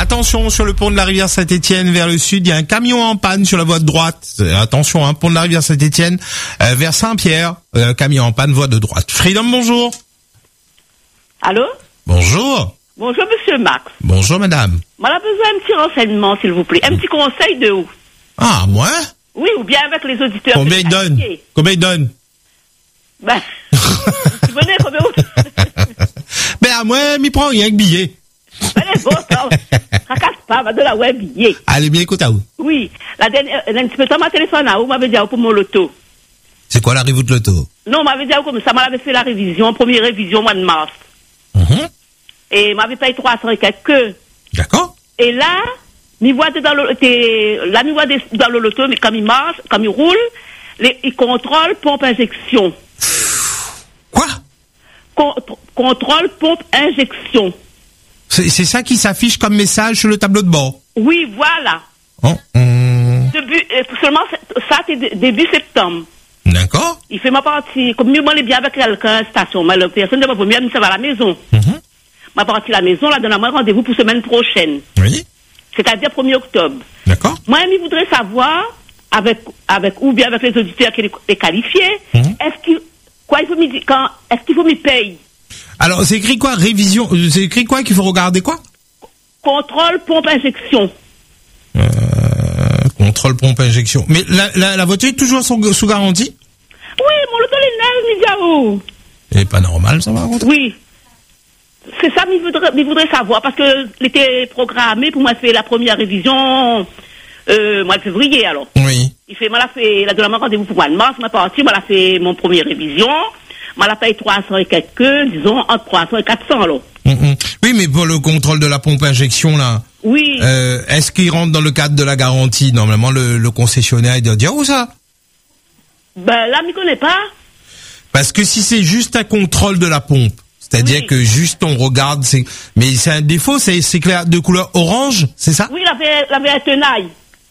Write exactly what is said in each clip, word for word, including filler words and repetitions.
Attention, sur le pont de la rivière Saint-Étienne vers le sud, il y a un camion en panne sur la voie de droite. Euh, attention, hein, pont de la rivière Saint-Étienne euh, vers Saint-Pierre, euh, camion en panne, voie de droite. Freedom, bonjour. Allô? Bonjour. Bonjour, monsieur Max. Bonjour, madame. Moi, j'ai besoin d'un petit renseignement, s'il vous plaît. Un petit conseil de où? Ah, moi? Oui, ou bien avec les auditeurs. Combien il donne? Combien il donne? Ben, venez, combien vous... Ben, à moi, m'y prend rien que billet. Ben, les autres, racasse pas, va de la web billet. Allez, bien, écoute à où? Oui, la dernière, un petit peu de temps, ma téléphone à où m'avait dit à où pour mon loto. C'est quoi la revue de loto? Non, on m'avait dit à où comme ça, m'avait fait la révision, première révision, mois de mars. Mm-hmm. Et m'avait payé trois cents et quelques. D'accord. Et là, m'y voit dans le, t'es, là, m'y voit dans le loto, mais comme il marche, comme il roule, les, il contrôle pompe injection. Quoi? Con, contrôle pompe injection. C'est, c'est ça qui s'affiche comme message sur le tableau de bord? Oui, voilà. Oh, hum. Début, euh, seulement, ça, c'est d- début septembre. D'accord. Il fait ma partie, comme mieux, moi, est bien avec quelqu'un, station, mais la personne ne va pas mieux, ça va à la maison. Mm-hmm. Ma partie à la maison, là, donne à moi rendez-vous pour semaine prochaine. Oui. C'est-à-dire premier octobre. D'accord. Moi, je voudrais savoir, avec, avec, ou bien avec les auditeurs qui est qualifié, mm-hmm. est-ce qu'il, quoi, il faut m'y dire, quand, est-ce qu'il faut m'y payer? Alors, c'est écrit quoi, révision, c'est écrit quoi qu'il faut regarder quoi? Contrôle pompe injection. Euh, contrôle pompe injection. Mais la, la, la voiture est toujours sous, sous garantie? Oui, mon loto les neige, Midiao. C'est pas normal, ça va contre? Oui. C'est ça, il voudrait, il voudrait savoir, parce que l'été programmé, pour moi, c'est la première révision, euh, mois de février, alors. Oui. Il fait, moi, la fait, la donne rendez-vous pour mois de mars, ma partie, moi, la fait mon première révision, moi, la paye trois cents et quelques, disons, entre trois cents et quatre cents, alors. Mm-hmm. Oui, mais pour le contrôle de la pompe injection, là. Oui. Euh, est-ce qu'il rentre dans le cadre de la garantie? Normalement, le, le concessionnaire, il doit dire où ça? Ben, là, m'y connais pas. Parce que si c'est juste un contrôle de la pompe, c'est-à-dire oui. que juste on regarde, c'est, mais c'est un défaut, c'est, c'est clair, de couleur orange, c'est ça? Oui, il avait, il avait un tenaille.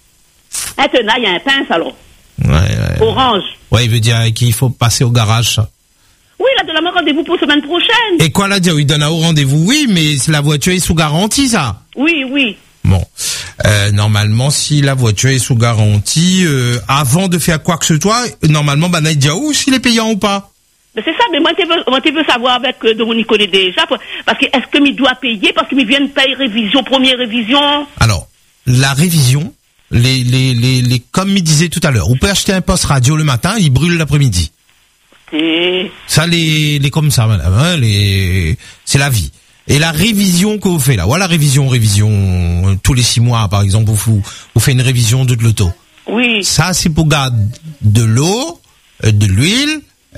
Un tenaille, un pince, alors. Ouais, ouais. Orange. Ouais, il veut dire qu'il faut passer au garage, ça. Oui, il a donné un rendez-vous pour semaine prochaine. Et quoi, là, dire, il donne un haut rendez-vous? Oui, mais la voiture est sous garantie, ça? Oui, oui. Bon. Euh, normalement, si la voiture est sous garantie, euh, avant de faire quoi que ce soit, normalement, bah, il dit, où s'il est payant ou pas? Mais c'est ça, mais moi, tu veux, moi, tu veux savoir avec euh, Dominique Collet déjà, parce que est-ce que m'y doit payer, parce qu'ils viennent payer révision, première révision? Alors, la révision, les, les, les, les, comme il disait tout à l'heure, on peut acheter un poste radio le matin, il brûle l'après-midi. Et... Ça, les, les comme ça, madame, hein, les, c'est la vie. Et la révision que vous faites là, voilà, révision, révision, euh, tous les six mois, par exemple, vous, vous faites une révision de l'auto. Oui. Ça, c'est pour garder de l'eau, euh, de l'huile,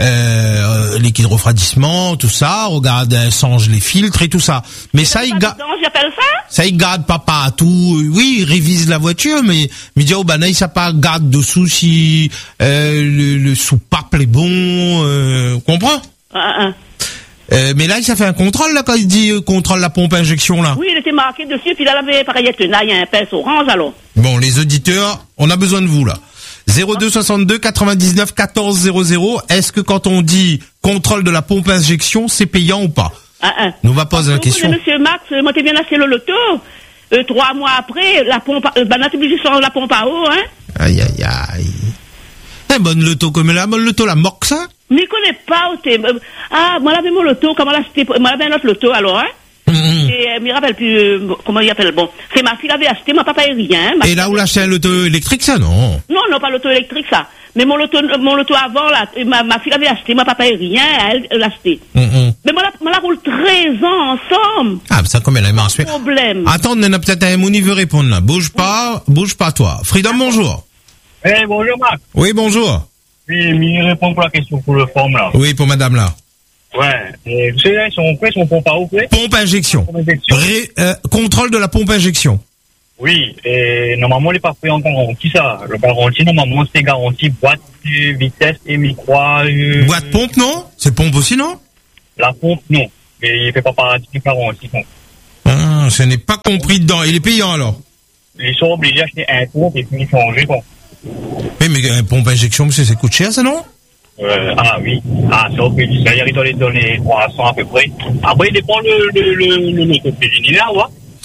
euh, liquide refroidissement, tout ça, regarde, euh, change les filtres et tout ça. Mais ça, il garde, j'appelle ça? ça, il garde pas partout. Oui, il révise la voiture, mais, mais dit, oh, ben, il ça pas garde dessous si, euh, le, le soupape est bon, euh, comprends? Ah, ah. Euh, mais là, ça fait un contrôle, là, quand il dit euh, contrôle la pompe injection, là. Oui, il était marqué dessus, puis là, il avait pareil, il y a un pince orange, alors. Bon, les auditeurs, on a besoin de vous, là. zéro deux soixante-deux quatre-vingt-dix-neuf quatorze zéro zéro. Est-ce que quand on dit contrôle de la pompe injection, c'est payant ou pas? Ah, ah. Nous va poser la question. Monsieur Max, moi, t'es bien acheté le loto. Euh, trois mois après, la pompe, euh, ben, là, t'es obligé de changer la pompe à eau, hein. Aïe, aïe, aïe. Eh, bonne loto, comme la bonne loto, la morque, ça? Mais il connaît pas, où t'es, euh, ah, moi, j'avais mon loto, comment l'acheter, moi, j'avais un autre loto, alors, hein. Mm-hmm. Et, euh, je me rappelle plus, euh, comment il appelle, bon. C'est ma fille l'avait acheté, mon papa est rien. Et là où l'acheter un loto électrique, ça, non? Non, non, pas l'auto électrique, ça. Mais mon loto, mon loto avant, là, ma, ma fille l'avait acheté, mon papa est rien, elle, elle l'a acheté. Mm-hmm. Mais moi, la, la roule treize ans ensemble. Ah, mais ça, comme elle a marché. Pas de problème. Attends, on a peut-être un moni veut répondre, là. Bouge pas, bouge pas, toi. Freedom, bonjour. Eh, hey, bonjour, Marc. Oui, bonjour. Oui, mais il répond pour la question pour le forme, là. Oui, pour madame, là. Ouais. Et vous savez, ils sont prêts, ils sont pompe à eau, prêts? Pompe injection. Pompe injection. Ré, euh, contrôle de la pompe injection. Oui, et normalement, il n'est pas pris en garantie, ça. Le garantie, normalement, c'est garantie boîte, vitesse et micro. Euh... Boîte pompe, non? C'est pompe aussi, non? La pompe, non. Mais il ne fait pas partie de garantie, non. Ah, ce n'est pas compris dedans. Il est payant, alors? Ils sont obligés d'acheter un pompe et puis changer, quoi. Oui, mais un pompe injection, monsieur, ça coûte cher, ça, non? Euh, ah oui, ah ça peut c'est-à-dire il doit les donner trois cents à peu près. Après il dépend le le le le, le, le là, ouais.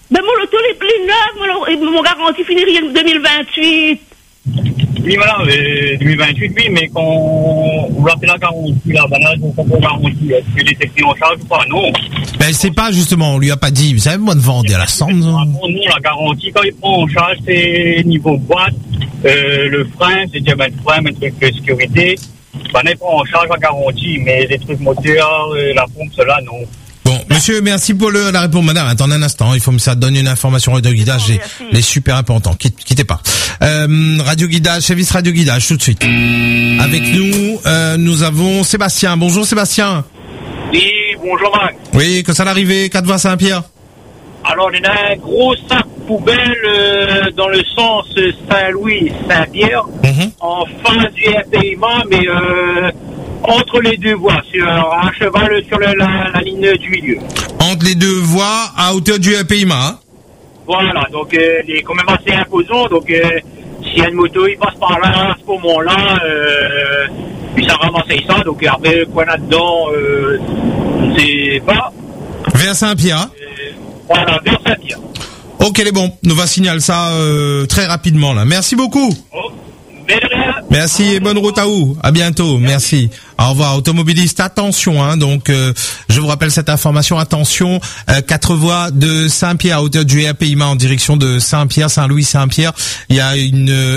Ben, mon loto, les plus neufs, mon, mon garantie finirait en deux mille vingt-huit. Oui, voilà, euh, deux mille vingt-huit, oui, mais quand on va faire la garantie, la balade, on fait la garantie, est-ce que les techniques en charge ou pas? Non. Ben, c'est pas justement, on lui a pas dit, vous savez, moi de vendre à la somme. Non, la garantie, quand il prend en charge, c'est niveau boîte, euh, le frein, c'est dire, ben, le frein, un truc de sécurité. Ben, il prend en charge la garantie, mais les trucs moteurs, euh, la pompe, cela, non. Bon, monsieur, merci pour le, la réponse, madame. Attendez un instant, il faut me ça donne une information radio guidage, j'ai les super importants. Quitte, quittez pas. Euh, radio guidage, service radio guidage, tout de suite. Avec nous, euh, nous avons Sébastien. Bonjour Sébastien. Oui, bonjour Max. Oui, que ça l'arrivée, quatre voies Saint-Pierre. Alors, il y a un gros sac poubelle euh, dans le sens Saint-Louis-Saint-Pierre, Mm-hmm. en fin du paiement, mais euh, entre les deux voies, sur un cheval sur le, la, la ligne du milieu. Entre les deux voies, à hauteur du paiement. Hein. Voilà, donc euh, il est quand même assez imposant, donc euh, s'il y a une moto, il passe par là, à ce moment-là, euh, puis ça ramasse ça, donc après, quoi là-dedans, euh, je sais pas. Vers Saint-Pierre. Hein. Euh, voilà, vers Saint-Pierre. Ok, les bons. Nous va signaler ça euh, très rapidement là. Merci beaucoup. Oh, mais de rien. Merci et bonne route à vous. À bientôt. Merci. Au revoir. Automobiliste, attention. Hein, donc, euh, je vous rappelle cette information. Attention, euh, quatre voies de Saint-Pierre à hauteur du R P I M A en direction de Saint-Pierre, Saint-Louis, Saint-Pierre. Il y a une